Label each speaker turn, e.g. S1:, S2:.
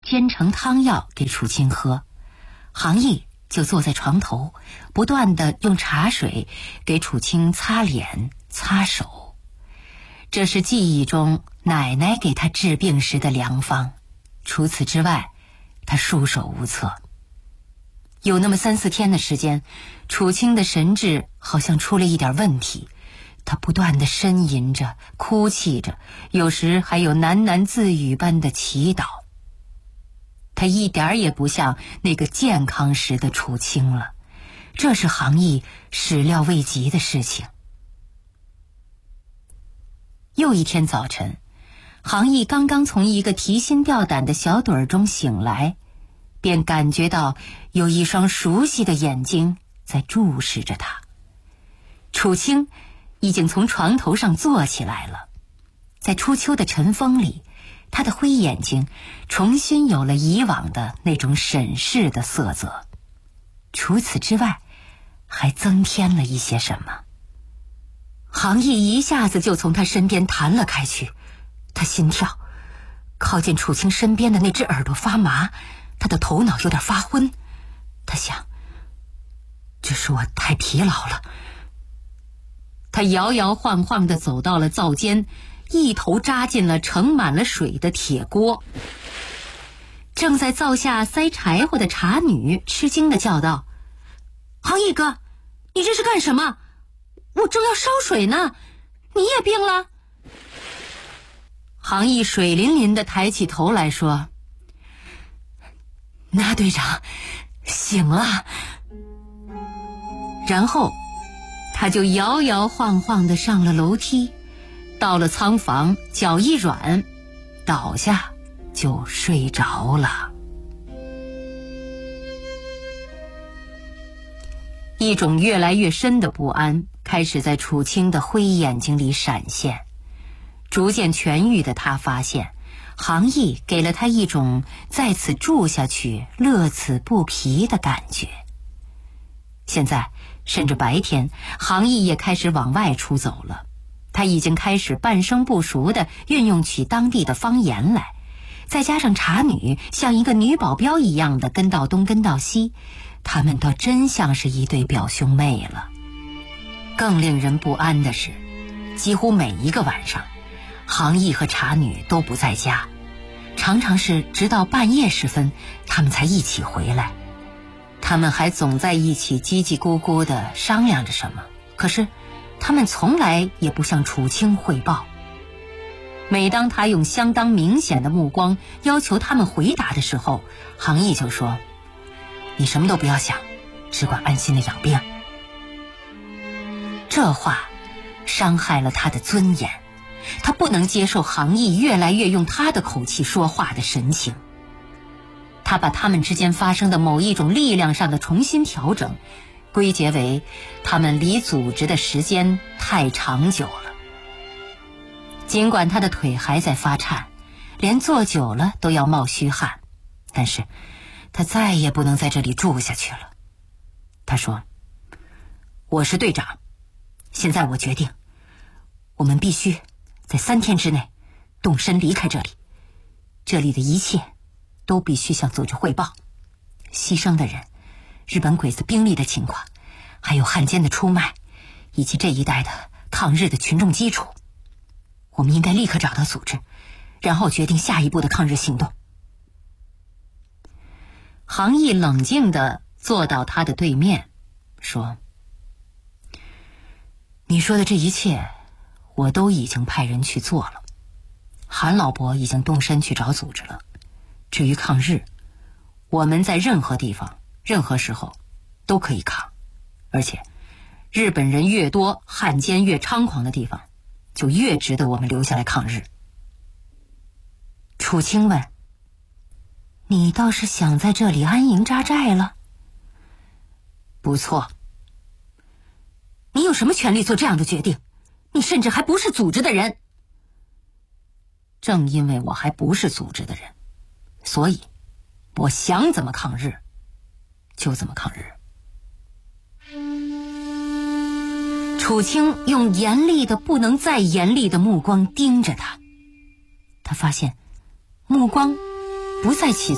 S1: 煎成汤药给楚清喝，杭义就坐在床头，不断地用茶水给楚清擦脸擦手。这是记忆中奶奶给他治病时的良方，除此之外他束手无策。有那么3、4天的时间，楚清的神志好像出了一点问题，他不断地呻吟着哭泣着，有时还有喃喃自语般的祈祷。他一点也不像那个健康时的楚清了，这是杭义始料未及的事情。又一天早晨，杭义刚刚从一个提心吊胆的小盹中醒来，便感觉到有一双熟悉的眼睛在注视着他。楚清已经从床头上坐起来了，在初秋的晨风里，他的灰眼睛重新有了以往的那种审视的色泽，除此之外还增添了一些什么。杭义一下子就从他身边弹了开去，他心跳，靠近楚清身边的那只耳朵发麻，他的头脑有点发昏。他想，这是我太疲劳了。他摇摇晃晃地走到了灶间，一头扎进了盛满了水的铁锅。正在灶下塞柴火的茶女吃惊地叫道：“杭义哥，你这是干什么？我正要烧水呢，你也病了？”杭义水淋淋地抬起头来说：“那队长醒了。”然后他就摇摇晃晃地上了楼梯，到了仓房，脚一软，倒下就睡着了。一种越来越深的不安开始在楚清的灰眼睛里闪现。逐渐痊愈的他发现，杭义给了他一种在此住下去乐此不疲的感觉。现在甚至白天，杭义也开始往外出走了。他已经开始半生不熟地运用起当地的方言来，再加上茶女像一个女保镖一样的跟到东跟到西，他们倒真像是一对表兄妹了。更令人不安的是，几乎每一个晚上，杭义和茶女都不在家，常常是直到半夜时分他们才一起回来。他们还总在一起叽叽咕咕地商量着什么，可是他们从来也不向楚清汇报。每当他用相当明显的目光要求他们回答的时候，杭义就说：“你什么都不要想，只管安心的养病。”这话伤害了他的尊严，他不能接受杭义越来越用他的口气说话的神情。他把他们之间发生的某一种力量上的重新调整归结为他们离组织的时间太长久了。尽管他的腿还在发颤，连坐久了都要冒虚汗，但是他再也不能在这里住下去了。他说：“我是队长，现在我决定，我们必须在3天之内动身离开这里，这里的一切都必须向组织汇报，牺牲的人，日本鬼子兵力的情况，还有汉奸的出卖，以及这一带的抗日的群众基础。我们应该立刻找到组织，然后决定下一步的抗日行动。”杭义冷静地坐到他的对面，说：“你说的这一切，我都已经派人去做了。韩老伯已经动身去找组织了。至于抗日，我们在任何地方、任何时候都可以抗，而且日本人越多，汉奸越猖狂的地方，就越值得我们留下来抗日。”楚清问：“你倒是想在这里安营扎寨了？”“不错。”“你有什么权利做这样的决定？你甚至还不是组织的人。”“正因为我还不是组织的人，所以我想怎么抗日就怎么抗日。”楚清用严厉的不能再严厉的目光盯着他，他发现目光不再起